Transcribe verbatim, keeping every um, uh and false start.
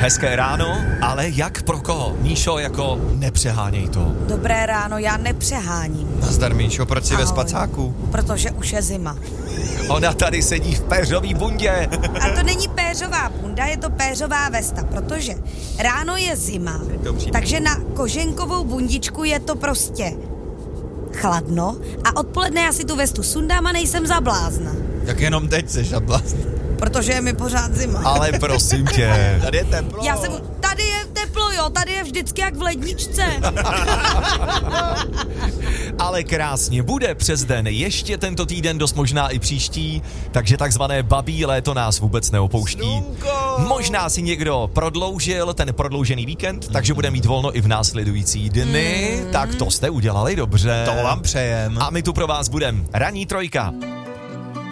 Hezké ráno, ale jak pro koho? Míšo, jako nepřeháněj to. Dobré ráno, já nepřeháním. Nazdar, Míšo, proč jsi ve Ahoj. spacáku? Protože už je zima. Ona tady sedí v péřový bundě. A to není péřová bunda, je to péřová vesta, protože ráno je zima, Dobří. takže na koženkovou bundičku je to prostě chladno a odpoledne já si tu vestu sundám a nejsem za blázna, Tak jenom teď seš zablast. protože je mi pořád zima. Ale prosím tě. Tady je teplo. Já jsem, tady je teplo, jo, tady je vždycky jak v ledničce. Ale krásně bude přes den, ještě tento týden, dost možná i příští, takže takzvané babí léto nás vůbec neopouští. Slunko. Možná si někdo prodloužil ten prodloužený víkend, takže bude mít volno i v následující dny, tak to jste udělali dobře. To vám přejem. A my tu pro vás budem. Ranní trojka.